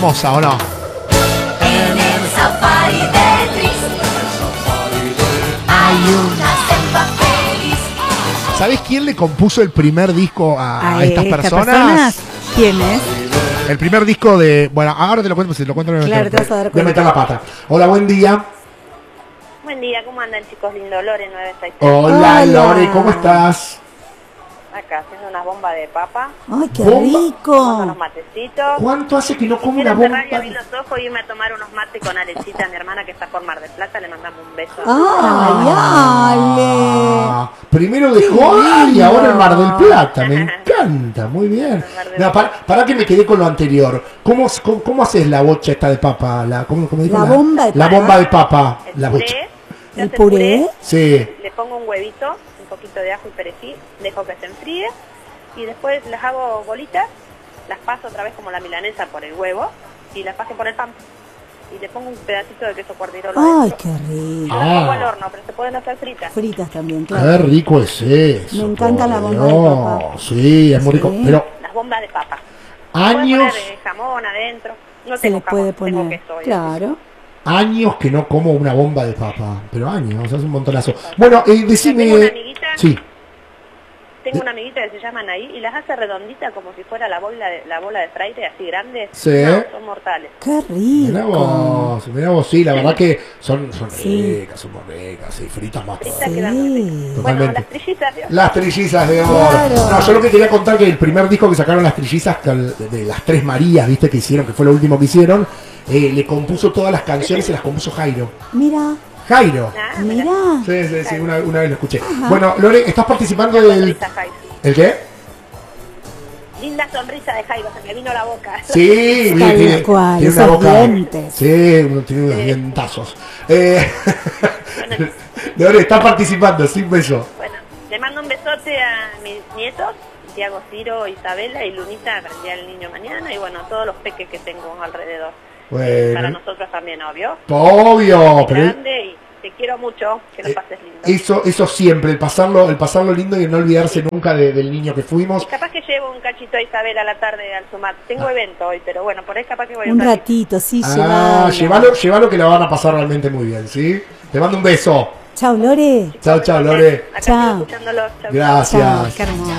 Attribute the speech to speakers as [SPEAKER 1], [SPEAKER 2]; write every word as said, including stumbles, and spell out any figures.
[SPEAKER 1] hermosa, ¿o no?
[SPEAKER 2] En el safari de Tris hay una selva feliz.
[SPEAKER 1] ¿Sabés quién le compuso el primer disco a,
[SPEAKER 3] ¿A
[SPEAKER 1] a estas
[SPEAKER 3] estas
[SPEAKER 1] personas?
[SPEAKER 3] personas? ¿Quién es?
[SPEAKER 1] El primer disco de... Bueno, ahora te lo cuento, pues si te lo cuento...
[SPEAKER 3] Claro,
[SPEAKER 1] me,
[SPEAKER 3] te vas a dar
[SPEAKER 1] voy a meter
[SPEAKER 3] cuenta.
[SPEAKER 1] la pata. Hola, buen día.
[SPEAKER 4] Buen día, ¿cómo andan chicos? Lindo, Lore nueve seis seis.
[SPEAKER 1] Hola,
[SPEAKER 3] Hola.
[SPEAKER 1] Lore, ¿cómo estás?
[SPEAKER 4] Acá haciendo una bomba de papa,
[SPEAKER 3] ¡Ay, qué
[SPEAKER 1] Bomba.
[SPEAKER 4] tomando
[SPEAKER 3] rico!
[SPEAKER 4] unos matecitos.
[SPEAKER 1] ¿Cuánto hace que no como
[SPEAKER 4] Quiero
[SPEAKER 1] una bomba?
[SPEAKER 4] cerrar y abrir los ojos y irme a tomar unos mates con Alecita, mi hermana que está por Mar del Plata. Le mandamos un beso.
[SPEAKER 3] ¡Ay,
[SPEAKER 1] Ah, primero dejó y ahora el Mar del Plata. Me encanta, muy bien.
[SPEAKER 4] Mar del
[SPEAKER 1] No, para, para que me quedé con lo anterior. ¿Cómo, cómo, cómo haces la bocha esta de papa? La, ¿cómo, cómo dijo?
[SPEAKER 3] La bomba de
[SPEAKER 1] La
[SPEAKER 3] papa.
[SPEAKER 1] bomba de papa.
[SPEAKER 4] El
[SPEAKER 1] La bocha.
[SPEAKER 4] puré, se
[SPEAKER 3] ¿El
[SPEAKER 4] hace
[SPEAKER 3] puré?
[SPEAKER 1] Sí.
[SPEAKER 4] le pongo un huevito, un poquito de ajo y perejil, dejo que se enfríe y después las hago bolitas, las paso otra vez como la milanesa por el huevo y las paso por el pan. Y le pongo un pedacito de queso cuartirolo
[SPEAKER 3] ¡Ay,
[SPEAKER 4] adentro.
[SPEAKER 3] qué rico!
[SPEAKER 4] Yo las pongo al
[SPEAKER 1] Ah,
[SPEAKER 4] horno, pero se pueden hacer fritas.
[SPEAKER 3] Fritas también,
[SPEAKER 1] qué
[SPEAKER 3] claro.
[SPEAKER 1] rico es eso.
[SPEAKER 3] Me encanta la
[SPEAKER 1] por
[SPEAKER 3] bomba de
[SPEAKER 1] Dios.
[SPEAKER 3] papa.
[SPEAKER 1] Sí, es muy
[SPEAKER 3] Sí.
[SPEAKER 1] rico. Pero
[SPEAKER 4] Las bombas de papa.
[SPEAKER 1] años,
[SPEAKER 4] Pueden poner eh, jamón adentro. No
[SPEAKER 3] Se
[SPEAKER 4] tengo
[SPEAKER 3] le puede
[SPEAKER 4] jamón, tengo
[SPEAKER 3] poner.
[SPEAKER 4] queso.
[SPEAKER 3] Claro.
[SPEAKER 1] años que no como una bomba de papa. Pero años, hace un montonazo. Bueno, eh, decime...
[SPEAKER 4] Tengo una amiguita.
[SPEAKER 1] Sí.
[SPEAKER 4] Tengo una amiguita que se llama Anaí y las hace redonditas como si fuera la bola de, la bola de fraile, así grande.
[SPEAKER 1] Sí.
[SPEAKER 4] No, son mortales.
[SPEAKER 3] ¡Qué
[SPEAKER 1] Mirá
[SPEAKER 3] rico!
[SPEAKER 1] vos, mirá vos, sí, la verdad que son, son
[SPEAKER 3] Sí.
[SPEAKER 1] ricas, son muy ricas, sí, fritas más
[SPEAKER 4] Fritas
[SPEAKER 1] todavía.
[SPEAKER 4] quedan muy ricas.
[SPEAKER 3] Sí.
[SPEAKER 4] Bueno,
[SPEAKER 1] Totalmente.
[SPEAKER 4] las trillizas, Dios.
[SPEAKER 1] Las trillizas de oro.
[SPEAKER 3] Claro.
[SPEAKER 1] No, yo lo que quería contar que el primer disco que sacaron las trillizas, que el- de, de las tres Marías, viste, que hicieron, que fue lo último que hicieron, eh, le compuso todas las canciones y las compuso Jairo.
[SPEAKER 3] Mira,
[SPEAKER 1] Jairo.
[SPEAKER 4] Ah, mira.
[SPEAKER 3] mira.
[SPEAKER 1] Sí, sí, sí, una, una vez lo escuché. Bueno, Lore, ¿estás participando del...
[SPEAKER 4] Sonrisa, Jairo.
[SPEAKER 1] ¿El qué?
[SPEAKER 4] Linda sonrisa de Jairo, se me vino la boca.
[SPEAKER 1] Sí,
[SPEAKER 3] Tal
[SPEAKER 1] bien, tiene,
[SPEAKER 3] cual,
[SPEAKER 1] tiene una
[SPEAKER 3] esos
[SPEAKER 1] boca.
[SPEAKER 3] dientes.
[SPEAKER 1] Sí, uno tiene unos dientazos. Eh, Lore, está participando, sin beso.
[SPEAKER 4] Bueno, le mando un besote a mis nietos, Tiago, Ciro, Isabela y Lunita, para el día del niño mañana, y bueno, todos los peques que tengo alrededor.
[SPEAKER 1] Bueno.
[SPEAKER 4] Para nosotros también, obvio.
[SPEAKER 1] Obvio, pero
[SPEAKER 4] Grande y te quiero mucho, que lo
[SPEAKER 1] Eh,
[SPEAKER 4] pases lindo.
[SPEAKER 1] eso, eso siempre, el pasarlo, el pasarlo lindo y no olvidarse nunca de- del niño que fuimos.
[SPEAKER 4] Y capaz que llevo un cachito a Isabel a la tarde al Sumat. Tengo evento hoy, pero bueno, por ahí capaz que voy
[SPEAKER 3] Un
[SPEAKER 4] un ratito.
[SPEAKER 3] ratito, sí,
[SPEAKER 1] Ah,
[SPEAKER 3] llévalo.
[SPEAKER 1] llévalo, llévalo que la van a pasar realmente muy bien, ¿sí? Te mando un beso.
[SPEAKER 3] Chao, Lore.
[SPEAKER 1] Chao, chao, Lore.
[SPEAKER 4] Acá
[SPEAKER 3] Chao.
[SPEAKER 4] estoy escuchándolos. Chau, chau.
[SPEAKER 1] Gracias.
[SPEAKER 3] Chao, qué hermoso.